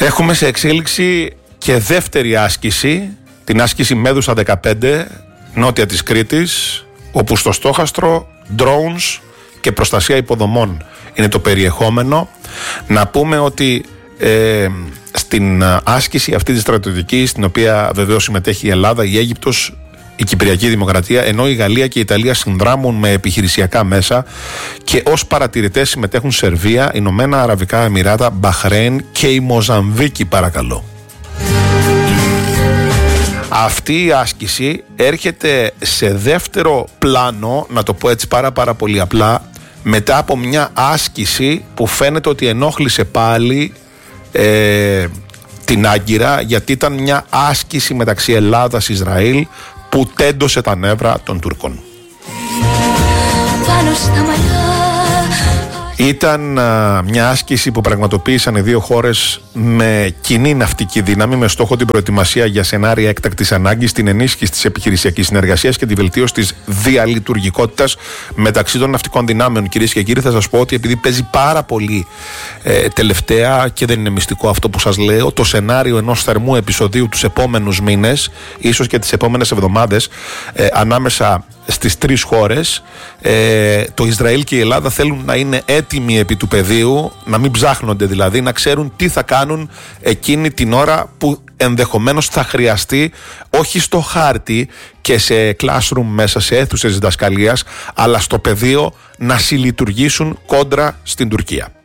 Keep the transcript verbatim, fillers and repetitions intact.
Έχουμε σε εξέλιξη και δεύτερη άσκηση, την άσκηση Μέδουσα δεκαπέντε, νότια της Κρήτης, όπου στο στόχαστρο drones και προστασία υποδομών είναι το περιεχόμενο. Να πούμε ότι ε, στην άσκηση αυτή της στρατιωτικής, στην οποία βεβαίως συμμετέχει η Ελλάδα, η Αίγυπτος, η Κυπριακή Δημοκρατία, ενώ η Γαλλία και η Ιταλία συνδράμουν με επιχειρησιακά μέσα, και ως παρατηρητές συμμετέχουν Σερβία, Ηνωμένα Αραβικά Εμιράτα, Μπαχρέιν και η Μοζαμβίκη, παρακαλώ. Αυτή η άσκηση έρχεται σε δεύτερο πλάνο, να το πω έτσι πάρα πάρα πολύ απλά, μετά από μια άσκηση που φαίνεται ότι ενόχλησε πάλι ε, την Άγκυρα, γιατί ήταν μια άσκηση μεταξύ Ελλάδας-Ισραήλ που τέντωσε τα νεύρα των Τούρκων. Πάνω στα μαλλιά. Ήταν α, μια άσκηση που πραγματοποίησαν οι δύο χώρες με κοινή ναυτική δύναμη, με στόχο την προετοιμασία για σενάρια έκτακτης ανάγκης, την ενίσχυση της επιχειρησιακής συνεργασίας και τη βελτίωση της διαλειτουργικότητας μεταξύ των ναυτικών δυνάμεων. Κυρίες και κύριοι, θα σας πω ότι επειδή παίζει πάρα πολύ ε, τελευταία, και δεν είναι μυστικό αυτό που σας λέω, το σενάριο ενός θερμού επεισοδίου τους επόμενους μήνες, ίσως και τις επόμενες εβδομάδες, ε, ανάμεσα στις τρεις χώρες, ε, το Ισραήλ και η Ελλάδα θέλουν να είναι έτοιμοι επί του πεδίου, να μην ψάχνονται δηλαδή, να ξέρουν τι θα κάνουν εκείνη την ώρα που ενδεχομένως θα χρειαστεί, όχι στο χάρτη και σε classroom μέσα, σε αίθουσες διδασκαλίας, αλλά στο πεδίο, να συλλειτουργήσουν κόντρα στην Τουρκία.